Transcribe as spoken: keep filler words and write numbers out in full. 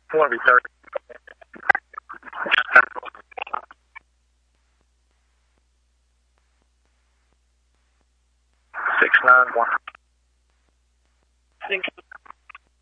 I want to be thirty. Six nine one.